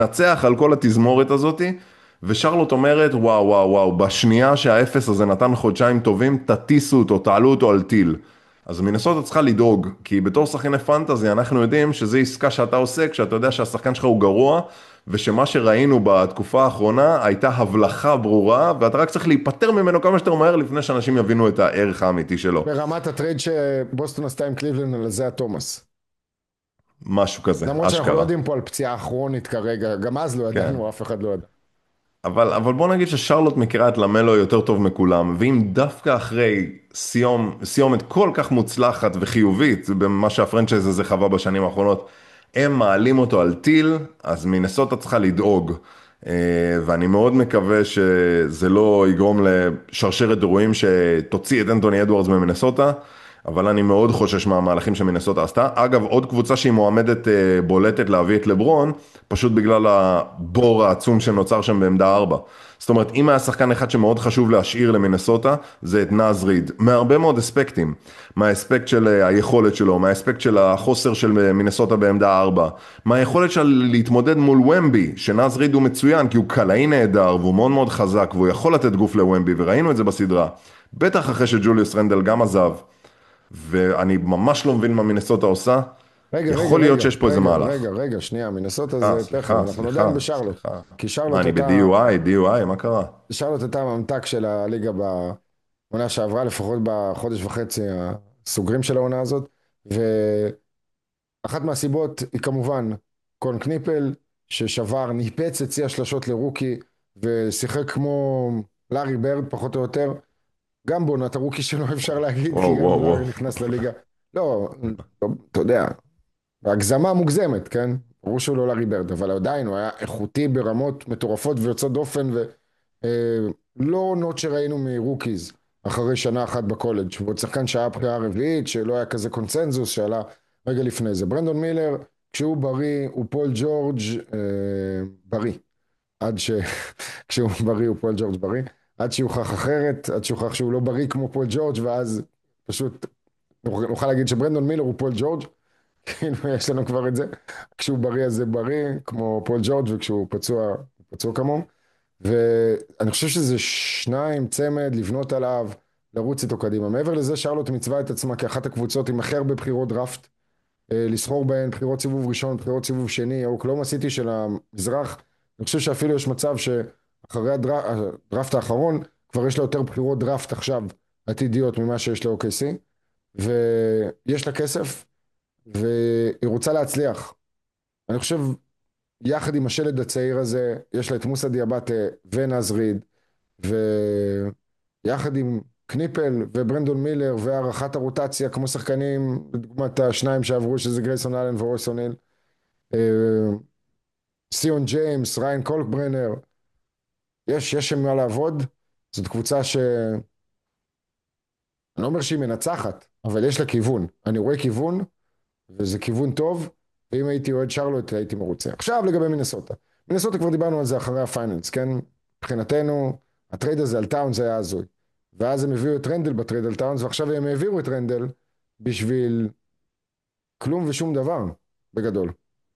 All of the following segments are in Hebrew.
נצח על כל התזמורת הזאת, ושרלוט אומרת, וואו, וואו, וואו, בשנייה שהאפס הזה נתן חודשיים טובים, תטיסו אותו, תעלו אותו על טיל. אז מינסוטה צריכה לדאוג, כי בתור שחקני פנטזי אנחנו יודעים שזו עסקה שאתה עושה כשאתה יודע שהשחקן שלך הוא גרוע, ושמה שראינו בתקופה האחרונה הייתה הבלחה ברורה, ואתה רק צריך להיפטר ממנו כמה שיותר מהר לפני שאנשים יבינו את הערך האמיתי שלו. ברמת הטרייד שבוסטון עשתה עם קליבלנד על זה התומאס. משהו כזה, למרות שאנחנו לא אשכרה. יודעים פה על פציעה כרונית כרגע, גם אז לא כן. ידענו, אף אחד לא ידע. אבל בוא נגיד ששרלוט מכירה את למלו יותר טוב מכולם, ואם דווקא אחרי סיומת כל כך מוצלחת וחיובית, במה שהפרנצ'ייז הזה חווה בשנים האחרונות, הם מעלים אותו על טיל, אז מינסוטה צריכה לדאוג. ואני מאוד מקווה שזה לא יגרום לשרשרת אירועים שתוציא את אנטוני אדוארדס ממינסוטה, אבל אני מאוד חושש מהמהלכים שמינסוטה עשתה. אגב, עוד קבוצה שהיא מועמדת בולטת להביא את לברון, פשוט בגלל הבור העצום שנוצר שם בעמדה 4. זאת אומרת, אם היה שחקן אחד שמאוד חשוב להשאיר למינסוטה, זה את נאז ריד, מהרבה מאוד אספקטים, מהאספקט של היכולת שלו, מהאספקט של החוסר של מינסוטה בעמדה 4, מהיכולת של להתמודד מול ומבי, שנאז ריד הוא מצוין, כי הוא קלעי נהדר, והוא מאוד מאוד חזק, והוא יכול לתת גוף לוומבי, וראינו את זה בסדרה, בטח אחרי שג'וליוס רנדל גם עזב, ואני ממש לא מבין מה מינסוטה עושה, רגע, רגע, יכול להיות רגע, שיש פה איזה רגע, מהלך. רגע, רגע, שנייה, מנסוטה זה תכף, אנחנו עדיין בשרלוט. סליחה. כי מה, שרלוט אני הייתה, ב-DUI, מה קרה? שרלוט הייתה הממתק של הליגה בעונה שעברה, לפחות בחודש וחצי הסוגרים של העונה הזאת, ואחת מהסיבות היא כמובן קון קניפל, ששבר, ניפץ את שיא השלשות לרוקי, ושיחק כמו לארי ברד פחות או יותר, גם בעונת הרוקי שלו אפשר להגיד, וואו, כי גם וואו, וואו. לארי נכנס לליגה. לא, אתה יודע, הגזמה מוגזמת, כן? ברור שהוא לא לארי ברד, אבל עדיין הוא היה איכותי ברמות מטורפות ויוצאות דופן, ולא עונות שראינו מרוקיז אחרי שנה אחת בקולג', ועוד שחקן שהיה בחירה רביעית, שלא היה כזה קונצנזוס, שעלה רגע לפני זה. ברנדון מילר, כשהוא בריא, הוא פול ג'ורג' בריא. עד ש... כשהוא בריא, הוא פול ג'ורג' בריא. עד שיוכח אחרת, עד שיוכח שהוא לא בריא כמו פול ג'ורג', ואז פשוט נוכל להגיד שברנדון מילר הוא פול ג'ורג', כאילו יש לנו כבר את זה. כשהוא בריא אז זה בריא, כמו פול ג'ורג', וכשהוא פצוע, הוא פצוע כמוהו. ואני חושב שזה שניים צמד, לבנות עליו, לרוץ איתו קדימה. מעבר לזה, שרלוט מצווה את עצמה כאחת הקבוצות עם הכי הרבה בחירות דראפט, לסחור בהן בחירות סיבוב ראשון, בחירות סיבוב שני, האוקלאומה סיטי של המזרח. אני חושב שאפילו יש מצב שאחרי הדראפט האחרון, כבר יש לה יותר בחירות דראפט עכשיו עתידיות ממה שיש ל-OKC, ויש לה כסף, והיא רוצה להצליח. אני חושב, יחד עם השלד הצעיר הזה, יש לה את מוסא דיאבטה ונאז ריד, ויחד עם קניפל וברנדון מילר והערכת הרוטציה, כמו שחקנים, לדוגמת השניים שעברו, שזה גרייסון אלן ורויס אוניל, סיון ג'יימס, ריין קולקברנר, יש שם מה לעבוד. זאת קבוצה שאני לא אומר שהיא מנצחת, אבל יש לה כיוון. אני רואה כיוון, וזה כיוון טוב, ואם הייתי אוהד שרלוט הייתי מרוצה. עכשיו לגבי מינסוטה. מינסוטה כבר דיברנו על זה אחרי הפיינלס, כן? מבחינתנו, הטרייד הזה על טאונס היה הזוי. ואז הם הביאו את רנדל בטרייד על טאונס, ועכשיו הם העבירו את רנדל בשביל כלום ושום דבר, בגדול.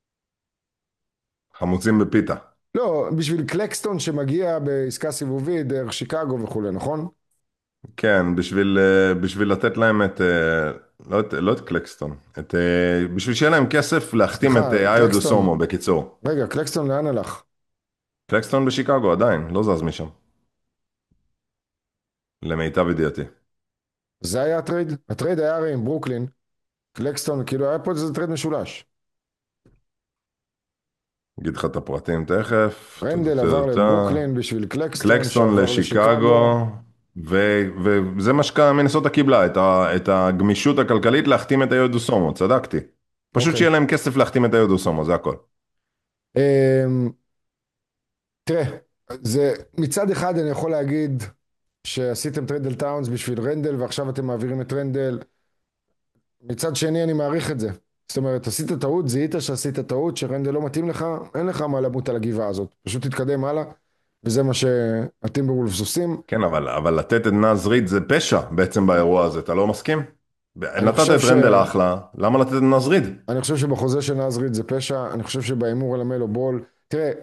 חמוצים בפיתה. לא, בשביל קלקסטון שמגיע בעסקה סיבובית דרך שיקגו וכולי, נכון? כן, בשביל לתת להם לא את קלקסטון, בשביל שיהיה להם כסף להחתים את סליחה, איו דו סומו, קלקסטון, בקיצור. רגע, קלקסטון לאן הלך? קלקסטון בשיקגו עדיין, לא זז משם, למיטב ידיעתי. זה היה הטרייד? הטרייד היה הרי עם ברוקלין, קלקסטון, כאילו היה פה איזה טרייד משולש. אגיד לך את הפרטים תכף. רנדל עבר לברוקלין בשביל קלקסטון, קלקסטון שעבר לשיקגו. לשיקגו, וזה מה שמינסוטה קיבלה, את הגמישות הכלכלית להחתים את איו דו סומו, צדקתי. פשוט אוקיי. שיהיה להם כסף להחתים את איו דו סומו, זה הכל. אמ, תראה, זה מצד אחד אני יכול להגיד שעשיתם טרנדל טאונס בשביל רנדל ועכשיו אתם מעבירים את רנדל. מצד שני אני מעריך את זה. זאת אומרת, עשית טעות, זיהית שעשית טעות, שרנדל לא מתאים לך, אין לך מה למות על הגבעה הזאת. פשוט תתקדם הלאה, וזה מה שהטימברולפס עושים. כן, אבל לתת את נאז ריד זה פשע בעצם באירוע הזה, אתה לא מסכים? אני נתת חושב את רנדל אחלה, למה לתת את נאז ריד? אני חושב שבחוזה של נאז ריד זה פשע, אני חושב שבהימור על המלו בול, תראה,